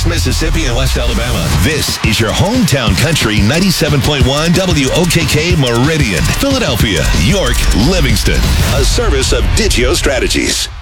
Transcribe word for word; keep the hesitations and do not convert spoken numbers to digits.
East Mississippi and West Alabama. This is your hometown country ninety-seven point one W O K K Meridian, Philadelphia, York, Livingston. A service of Digio Strategies.